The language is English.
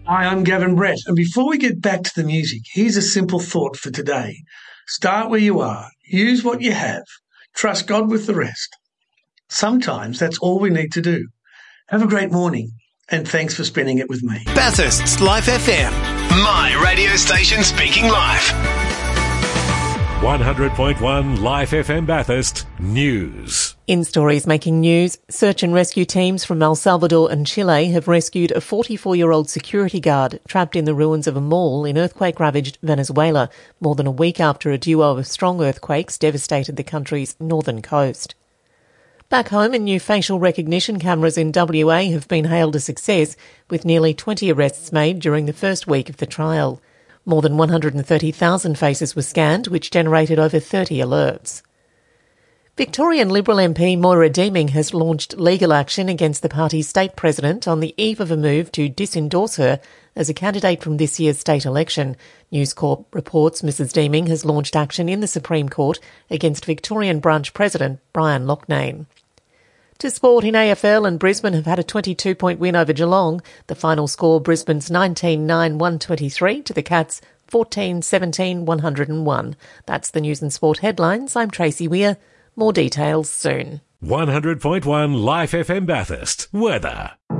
Hi, I'm Gavin Brett, and before we get back to the music, here's a simple thought for today. Start where you are, use what you have, trust God with the rest. Sometimes that's all we need to do. Have a great morning, and thanks for spending it with me. Bathurst's Life FM, my radio station speaking life. 100.1 Life FM Bathurst News. In stories making news, search and rescue teams from El Salvador and Chile have rescued a 44-year-old security guard trapped in the ruins of a mall in earthquake-ravaged Venezuela, more than a week after a duo of strong earthquakes devastated the country's northern coast. Back home, new facial recognition cameras in WA have been hailed a success, with nearly 20 arrests made during the first week of the trial. More than 130,000 faces were scanned, which generated over 30 alerts. Victorian Liberal MP Moira Deeming has launched legal action against the party's state president on the eve of a move to disendorse her as a candidate from this year's state election. News Corp reports Mrs Deeming has launched action in the Supreme Court against Victorian branch president Brian Loughnane. To sport in AFL, and Brisbane have had a 22-point win over Geelong. The final score, Brisbane's 19-9-123 to the Cats 14-17-101. That's the news and sport headlines. I'm Tracy Weir. More details soon. 100.1 Life FM Bathurst. Weather.